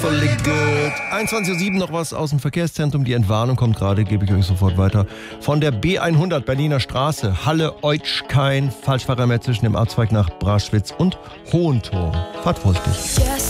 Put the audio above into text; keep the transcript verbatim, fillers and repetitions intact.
Fully good. einundzwanzig Uhr sieben noch was aus dem Verkehrszentrum. Die Entwarnung kommt gerade, gebe ich euch sofort weiter. Von der B hundert Berliner Straße, Halle-Eutschkein. Falschfahrer mehr zwischen dem Abzweig nach Braschwitz und Hohentor. Fahrt vorsichtig.